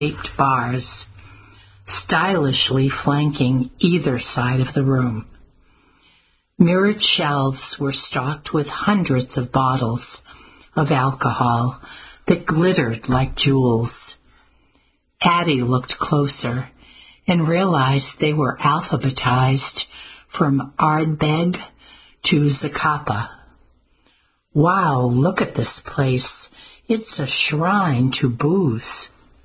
shaped bars, stylishly flanking either side of the room. Mirrored shelves were stocked with hundreds of bottles of alcohol that glittered like jewels. Addie looked closer and realized they were alphabetized from Ardbeg to Zacapa. Wow, look at this place. It's a shrine to booze.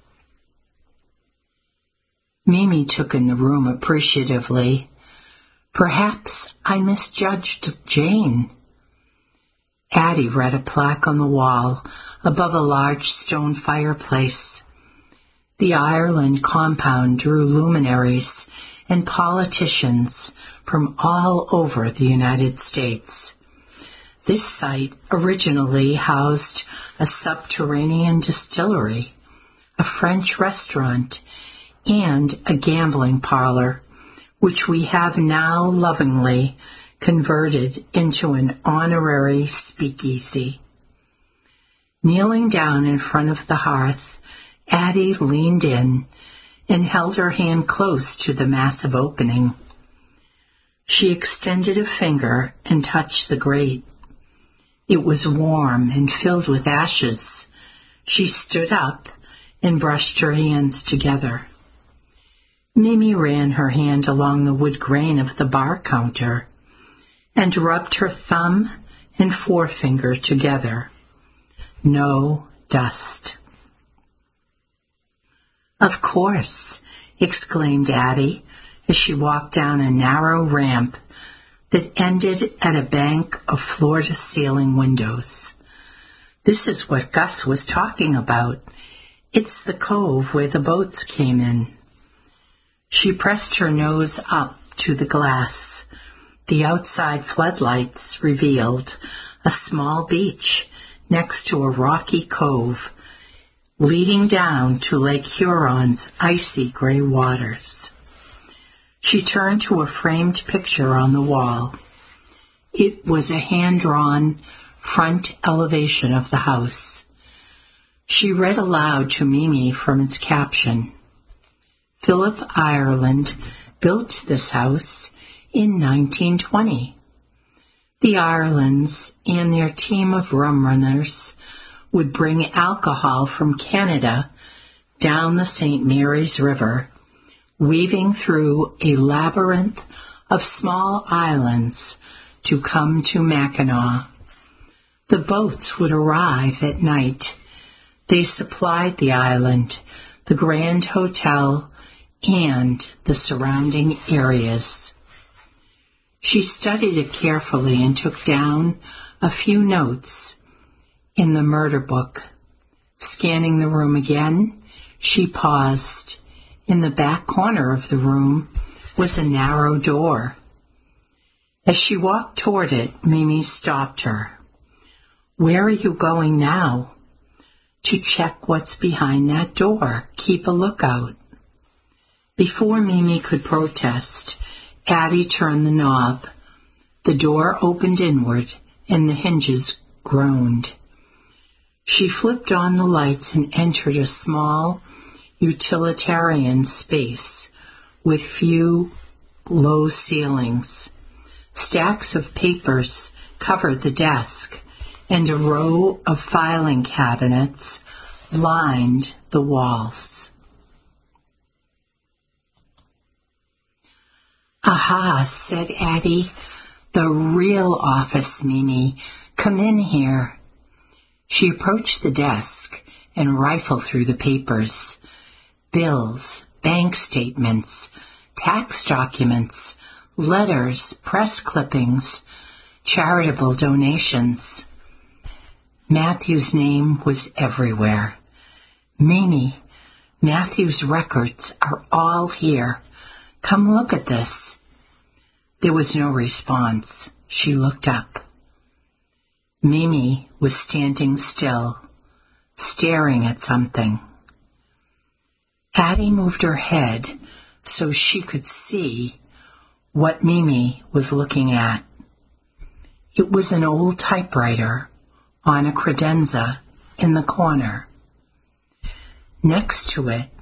Mimi took in the room appreciatively. Perhaps I misjudged Jane. Addie read a plaque on the wall above a large stone fireplace. The Ireland compound drew luminaries and politicians from all over the United States. This site originally housed a subterranean distillery, a French restaurant, and a gambling parlor, which we have now lovingly converted into an honorary speakeasy. Kneeling down in front of the hearth, Addie leaned in and held her hand close to the massive opening. She extended a finger and touched the grate. It was warm and filled with ashes. She stood up and brushed her hands together. Mimi ran her hand along the wood grain of the bar counter and rubbed her thumb and forefinger together. No dust. Of course, exclaimed Addie as she walked down a narrow ramp that ended at a bank of floor-to-ceiling windows. This is what Gus was talking about. It's the cove where the boats came in. She pressed her nose up to the glass. The outside floodlights revealed a small beach next to a rocky cove leading down to Lake Huron's icy gray waters. She turned to a framed picture on the wall. It was a hand-drawn front elevation of the house. She read aloud to Mimi from its caption. Philip Ireland built this house in 1920. The Irelands and their team of rum runners would bring alcohol from Canada down the St. Mary's River, weaving through a labyrinth of small islands to come to Mackinac. The boats would arrive at night. They supplied the island, the Grand Hotel, and the surrounding areas. She studied it carefully and took down a few notes in the murder book. Scanning the room again, she paused. In the back corner of the room was a narrow door. As she walked toward it, Mimi stopped her. Where are you going now? To check what's behind that door. Keep a lookout. Before Mimi could protest, Addie turned the knob. The door opened inward, and the hinges groaned. She flipped on the lights and entered a small, utilitarian space with few low ceilings. Stacks of papers covered the desk, and a row of filing cabinets lined the walls. Aha, said Addie. The real office, Mimi. Come in here. She approached the desk and rifled through the papers. Bills, bank statements, tax documents, letters, press clippings, charitable donations. Matthew's name was everywhere. Mimi, Matthew's records are all here. Come look at this. There was no response. She looked up. Mimi was standing still, staring at something. Addie moved her head so she could see what Mimi was looking at. It was an old typewriter on a credenza in the corner. Next to it